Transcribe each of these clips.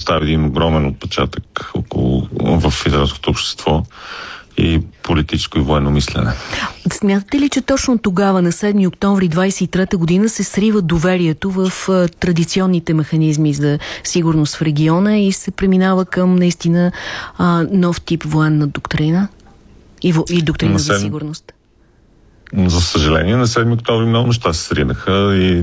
остави един огромен отпечатък в израелското общество и политическо и военно мислене. Смятате ли, че точно тогава, на 7 октомври 23 година, се срива доверието в традиционните механизми за сигурност в региона и се преминава към наистина нов тип военна доктрина и доктрина за сигурност? За съжаление, на 7 октомври много неща се сринаха и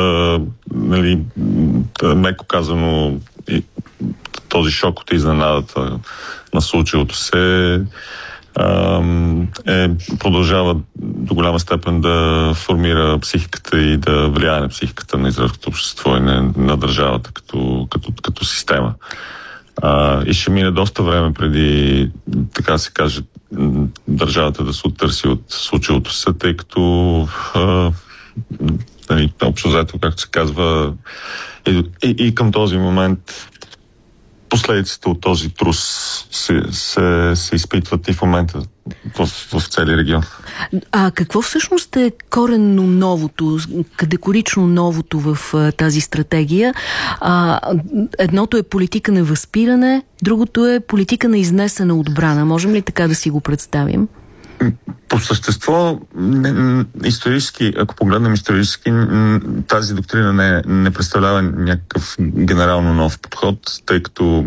меко казано този шок от изненадата на случилото се продължава до голяма степен да формира психиката и да влияе на психиката на израелското общество и на държавата като система. И ще мине доста време преди, така се каже, държавата да се оттърси от случилото се, тъй като общо взето, както се казва, и към този момент последиците от този трус се изпитват и в момента в целия регион. А какво всъщност е коренно новото, категорично новото в тази стратегия? Едното е политика на възпиране, другото е политика на изнесена отбрана. Можем ли така да си го представим? По същество, исторически, ако погледнем исторически, тази доктрина не представлява някакъв генерално нов подход, тъй като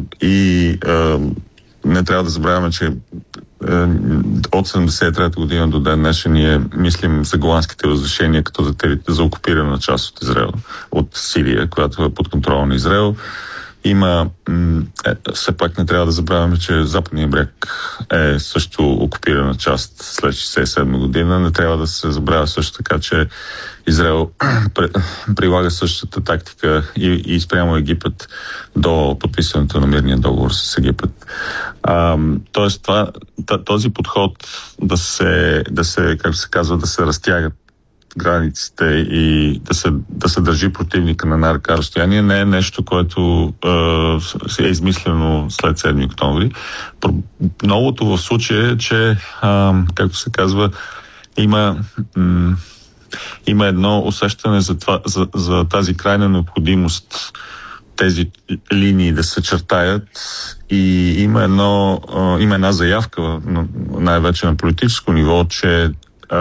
не трябва да забравяме, че от 73-та година до ден днешен ние мислим за голандските разрешения като за окупирана част от Израел, от Сирия, която е под контрола на Израел. Все пак не трябва да забравяме, че Западния бряг е също окупирана част след 67 година. Не трябва да се забравя също така, че Израел прилага същата тактика и спрямо Египет до подписването на мирния договор с Египет. Тоест този подход да се, как се казва, да се разтягат границите и да се държи противника на нарка разстояние не е нещо, което е измислено след 7 октомври. Новото в случая е, че, както се казва, има едно усещане за тази крайна необходимост тези линии да се чертаят и има една заявка, най-вече на политическо ниво, че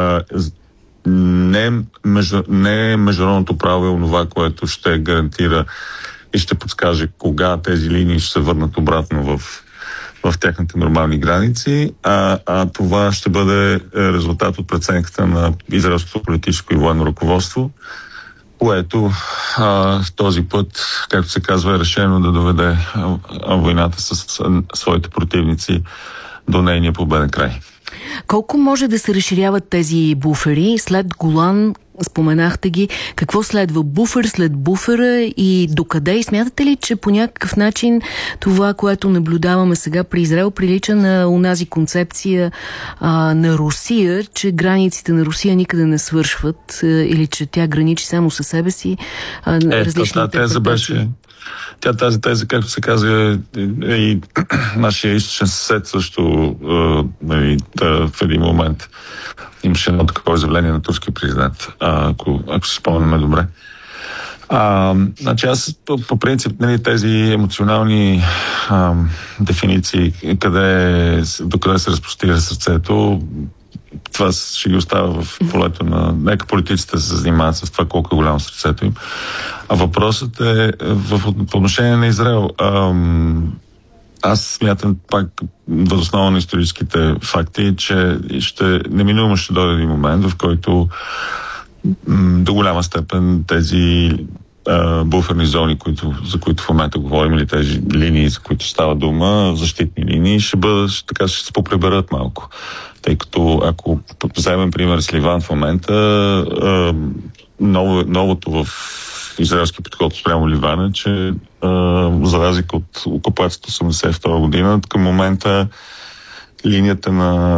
не международното право е онова, което ще гарантира и ще подскаже кога тези линии ще се върнат обратно в техните нормални граници, а това ще бъде резултат от преценката на израелското политическо и военно ръководство, което този път, както се казва, е решено да доведе войната с своите противници до нейния победен край. Колко може да се разширяват тези буфери? След Голан, споменахте ги, какво следва? Буфер след буфера и докъде? И смятате ли, че по някакъв начин това, което наблюдаваме сега при Израел, прилича на онази концепция на Русия, че границите на Русия никъде не свършват или че тя граничи само със себе си? Тази теза, както се казва, и нашия източен съсед също в един момент имаше едно такова изявление на турски президент, ако си спомняме добре. Аз по принцип тези емоционални дефиниции, докъде се разпростира сърцето, това ще ги оставя в полето на... Нека политиците се занимават с това колко е голямо сърцето им. А въпросът е по отношение на Израел. Аз смятам пак въз основа на историческите факти, че неминуемо ще дойде един момент, в който до голяма степен тези буферни зони, за които в момента говорим, или тези линии, за които става дума, защитни линии, ще се поприберат малко. Тъй като ако вземем пример с Ливан в момента, новото в израелски подход спрямо Ливан е, че за разлика от окупацията 1982 година, към момента линията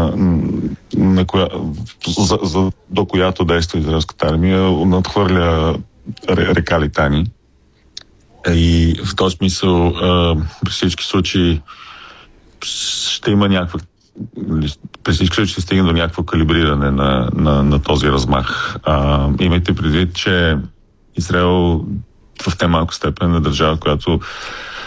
до която действа израелската армия надхвърля река Литани. И в този смисъл при всички случаи ще има при всички случаи ще стигне до някакво калибриране на този размах. Имайте предвид, че Израел в немалка степен е държава, която